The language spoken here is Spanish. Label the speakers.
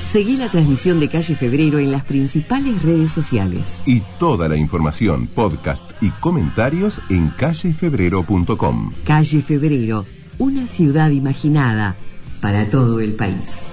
Speaker 1: Seguí la transmisión de Calle Febrero en las principales redes sociales.
Speaker 2: Y toda la información, podcast y comentarios en callefebrero.com.
Speaker 1: Calle Febrero, una ciudad imaginada para todo el país.